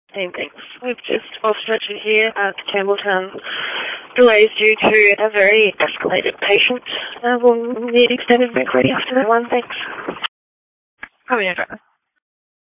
Same things. We've just lost Richard here at Campbelltown. Delays due to a very escalated patient. We'll need extended McReady after that one. Thanks. How many driver?